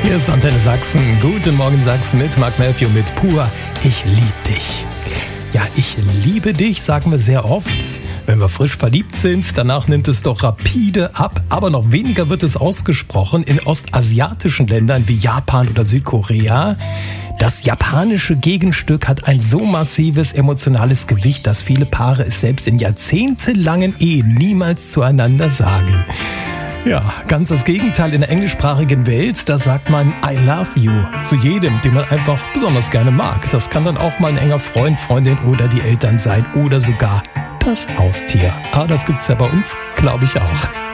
Hier ist Antenne Sachsen. Guten Morgen Sachsen mit Mark Melfio mit Pur. Ich lieb dich. Ja, ich liebe dich, sagen wir sehr oft. Wenn wir frisch verliebt sind, danach nimmt es doch rapide ab. Aber noch weniger wird es ausgesprochen in ostasiatischen Ländern wie Japan oder Südkorea. Das japanische Gegenstück hat ein so massives emotionales Gewicht, dass viele Paare es selbst in jahrzehntelangen Ehen niemals zueinander sagen. Ja, ganz das Gegenteil in der englischsprachigen Welt, da sagt man I love you zu jedem, den man einfach besonders gerne mag. Das kann dann auch mal ein enger Freund, Freundin oder die Eltern sein oder sogar das Haustier. Aber das gibt's ja bei uns, glaube ich, auch.